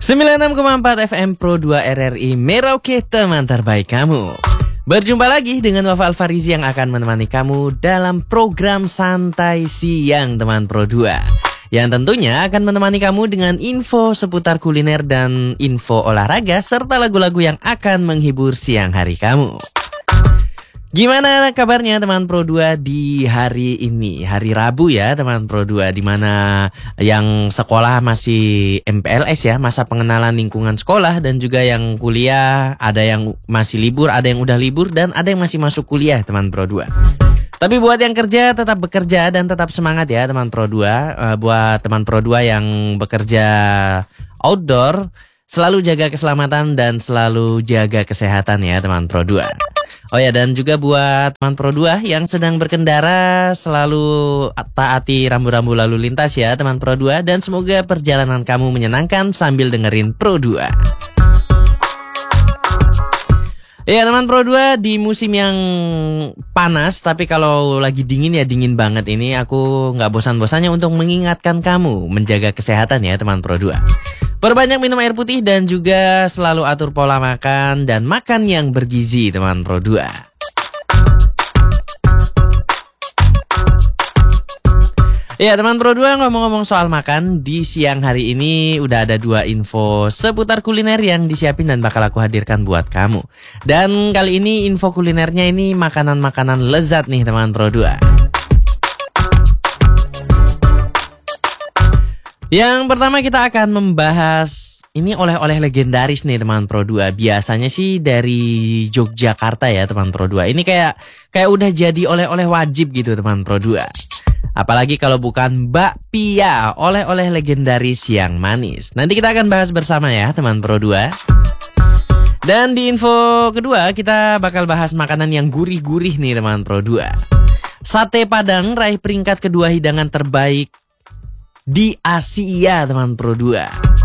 96,4 FM Pro 2 RRI Merauke, teman terbaik kamu. Berjumpa lagi dengan Wafa Alfarizi yang akan menemani kamu dalam program Santai Siang Teman Pro 2, yang tentunya akan menemani kamu dengan info seputar kuliner dan info olahraga serta lagu-lagu yang akan menghibur siang hari kamu. Gimana kabarnya teman Pro 2 di hari ini? Hari Rabu ya teman Pro 2, dimana yang sekolah masih MPLS ya, masa pengenalan lingkungan sekolah, dan juga yang kuliah ada yang masih libur, ada yang udah libur, dan ada yang masih masuk kuliah teman Pro 2. Tapi buat yang kerja tetap bekerja dan tetap semangat ya teman Pro 2. Buat teman Pro 2 yang bekerja outdoor, selalu jaga keselamatan dan selalu jaga kesehatan ya teman Pro 2. Oh ya, dan juga buat teman Pro 2 yang sedang berkendara, selalu taati rambu-rambu lalu lintas ya teman Pro 2, dan semoga perjalanan kamu menyenangkan sambil dengerin Pro 2. Ya teman Pro 2, di musim yang panas, tapi kalau lagi dingin ya dingin banget ini, aku gak bosan-bosannya untuk mengingatkan kamu menjaga kesehatan ya teman Pro 2. Perbanyak minum air putih dan juga selalu atur pola makan dan makan yang bergizi teman Pro 2. Ya teman Pro 2, ngomong-ngomong soal makan, di siang hari ini udah ada 2 info seputar kuliner yang disiapin dan bakal aku hadirkan buat kamu. Dan kali ini info kulinernya ini makanan-makanan lezat nih teman Pro 2. Yang pertama kita akan membahas ini oleh-oleh legendaris nih teman Pro 2. Biasanya sih dari Yogyakarta ya teman Pro 2. Ini kayak udah jadi oleh-oleh wajib gitu teman Pro 2. Apalagi kalau bukan bakpia, oleh-oleh legendaris yang manis. Nanti kita akan bahas bersama ya teman Pro 2. Dan di info kedua kita bakal bahas makanan yang gurih-gurih nih teman Pro 2. Sate Padang raih peringkat kedua hidangan terbaik di Asia teman Pro 2.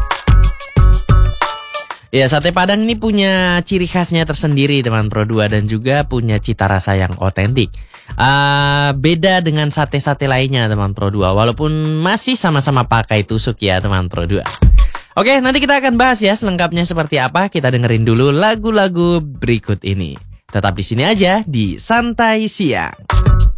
Ya, sate Padang ini punya ciri khasnya tersendiri teman Pro 2, dan juga punya cita rasa yang otentik. Beda dengan sate-sate lainnya teman Pro 2, walaupun masih sama-sama pakai tusuk ya teman Pro 2. Oke, nanti kita akan bahas ya selengkapnya seperti apa. Kita dengerin dulu lagu-lagu berikut ini. Tetap di sini aja di Santai Siang.